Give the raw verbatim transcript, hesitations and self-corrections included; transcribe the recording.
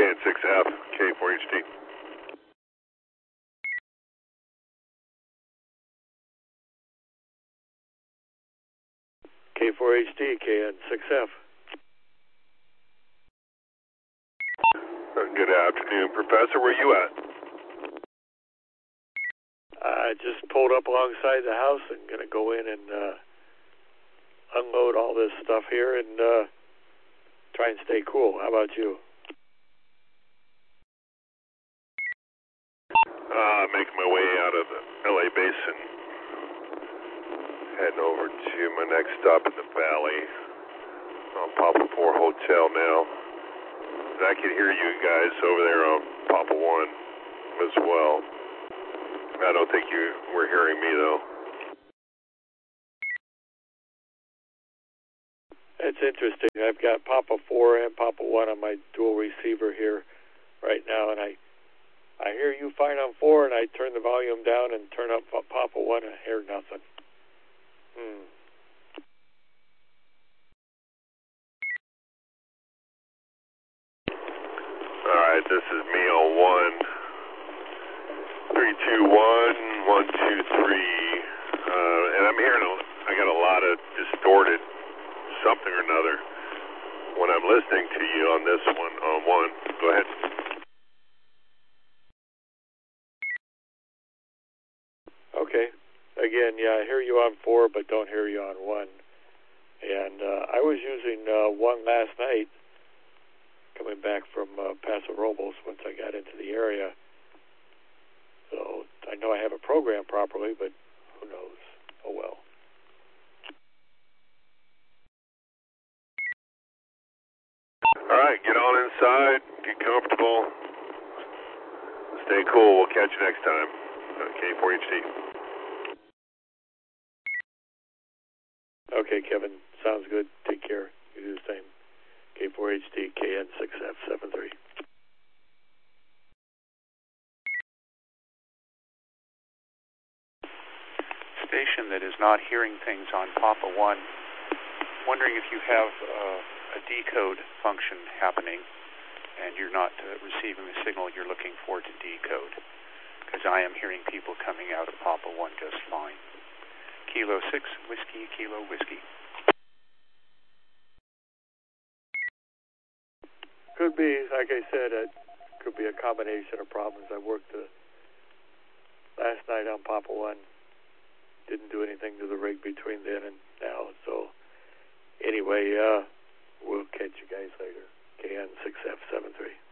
N six F, K four H D. K four H D, K N six F. Uh, good afternoon, Professor. Where you at? I just pulled up alongside the house and going to go in and uh, unload all this stuff here and uh, try and stay cool. How about you? Uh, making my way out of the L A basin. Heading over to my next stop in the valley. On Papa four Hotel now. I can hear you guys over there on Papa one as well. I don't think you were hearing me, though. It's interesting. I've got Papa four and Papa one on my dual receiver here right now, and I I hear you fine on four, and I turn the volume down and turn up Papa one and I hear nothing. Hmm. All right, this is me on one. three two one, one two three. Uh, and I'm hearing, a, I got a lot of distorted something or another when I'm listening to you on this one, on one. Go ahead. Okay. Again, yeah, I hear you on four, but don't hear you on one. And uh, I was using uh, one last night, coming back from uh, Paso Robles once I got into the area. So I know I have it programmed properly, but who knows? Oh well. All right, get on inside, get comfortable, stay cool. We'll catch you next time. K four H D. Okay, Kevin. Sounds good. Take care. You do the same. K four H D, K N six F seven three. Station that is not hearing things on Papa one. Wondering if you have uh, a decode function happening and you're not uh, receiving the signal you're looking for to decode, because I am hearing people coming out of Papa one just fine. Kilo six, Whiskey, Kilo, Whiskey. Could be, like I said, it could be a combination of problems. I worked the last night on Papa one. Didn't do anything to the rig between then and now. So anyway, uh, we'll catch you guys later. K N six F seven three.